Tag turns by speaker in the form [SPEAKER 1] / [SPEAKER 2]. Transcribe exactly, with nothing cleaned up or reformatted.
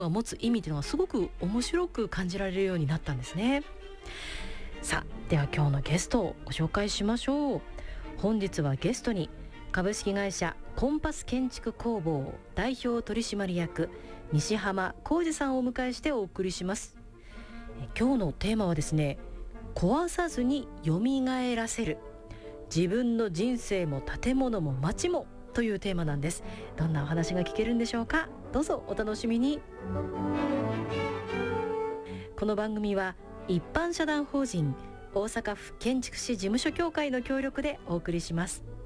[SPEAKER 1] が持つ意味というのがすごく面白く感じられるようになったんですね。さあ、では今日のゲストをご紹介しましょう。本日はゲストに株式会社コンパス建築工房代表取締役西浜浩二さんをお迎えしてお送りします。え今日のテーマはですね、壊さずに蘇らせる、自分の人生も建物も街もというテーマなんです。どんなお話が聞けるんでしょうか。どうぞお楽しみに。この番組は一般社団法人大阪府建築士事務所協会の協力でお送りします。